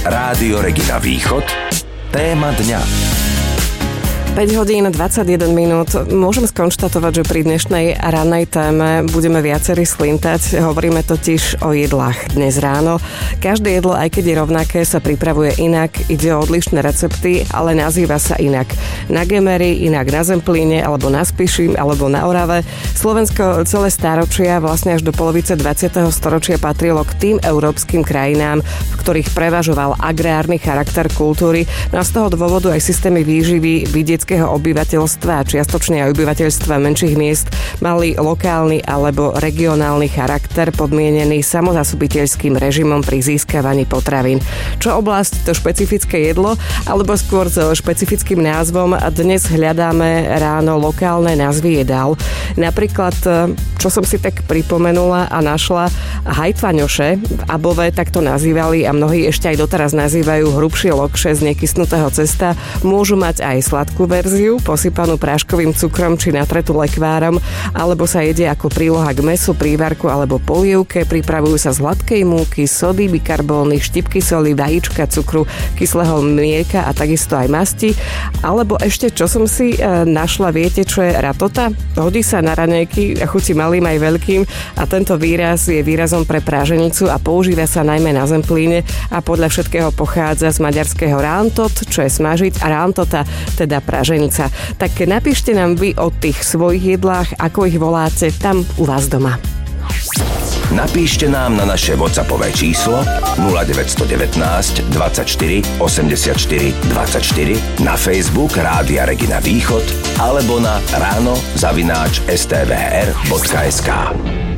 Rádio Regina Východ. Téma dňa. 5 hodín 21 minút. Môžem skonštatovať, že pri dnešnej rannej téme budeme viacerí slintať. Hovoríme totiž o jedlách dnes ráno. Každé jedlo, aj keď je rovnaké, sa pripravuje inak. Ide o odlišné recepty, ale nazýva sa inak. Na Gemeri, inak na Zemplíne, alebo na Spiši, alebo na Orave. Slovensko celé stáročia, vlastne až do polovice 20. storočia patrilo k tým európskym krajinám, v ktorých prevažoval agrárny charakter kultúry. No a z toho dôvodu aj systémy výživy vidieckého obyvateľstva a čiastočne aj obyvateľstva menších miest mali lokálny alebo regionálny charakter podmienený samozásobiteľským režimom pri získavaní potravín. Čo oblasť to špecifické jedlo, alebo skôr so špecifickým názvom dnes hľadáme ráno lokálne názvy jedál. Napríklad, čo som si tak pripomenula a našla, hajtvaňoše v Above tak to nazývali a mnohí ešte aj doteraz nazývajú hrubšie lokše z nekysnutého cesta. Môžu mať aj sladkú verziu, posypanú práškovým cukrom či natretú lekvárom, alebo sa jedie ako príloha k mäsu, prívarku alebo polievke. Pripravujú sa z hladkej múky, sody, bikarbóny, štipky soli, vajíčka, cukru, kyslého mlieka a takisto aj masti. Alebo ešte, čo som si našla, viete, čo je ratota? Hodí sa na raňajky a chutí malým aj veľkým a tento výraz je výrazom pre práženicu a používa sa najmä na Zemplíne a podľa všetkého pochádza z maďarského rántot, čo je smažiť, a rántota, teda praženica. Tak napíšte nám vy o tých svojich jedlách, ako ich voláte tam u vás doma. Napíšte nám na naše WhatsAppové číslo 0919 24 84 24, na Facebook Rádia Regina Východ alebo na ráno@stvr.sk.